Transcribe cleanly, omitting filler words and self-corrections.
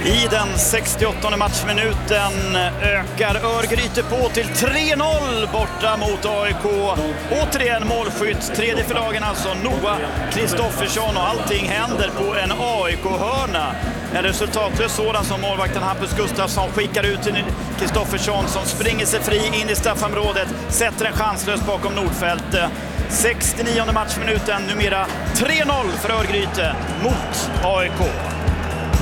I den 68:e matchminuten ökar Örgryte på till 3-0 borta mot AIK. Återigen målskytt, tredje för lagen alltså, Noah Kristoffersson, och allting händer på en AIK-hörna. En resultatlös sådan som målvakten Hampus Gustafsson skickar ut till Kristoffersson som springer sig fri in i straffområdet, sätter en chanslös bakom Nordfält. 69:e matchminuten, numera 3-0 för Örgryte mot AIK.